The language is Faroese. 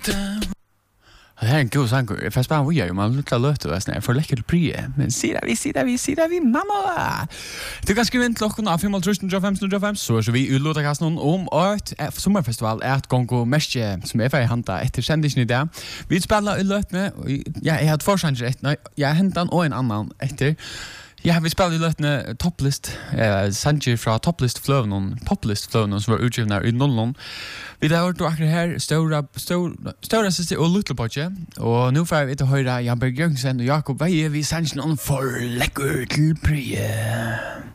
Det här är en god sang. Jag får spela vi man luktar löt och såna för läcker prie. Men sida vi mamma. Du kan skriva in till klockan av 5:05 så vi utlåta kasten om att sommarfestival är ett gång och mest som är för handa efter sändningen idag. Vi spelar löt med jag har försange rätt. Nej, jag hämtar en annan efter. Ja, vi spelar i lötene topplist, Sanji fra topplist fløvnen som var utgivna i Nollon. Vi har hørt akkurat her stora siste og Little Budget, og nu får vi til høyre Jan Berg Jørgensen og Jakob Veie, vi Sanji noen for lekker til prie.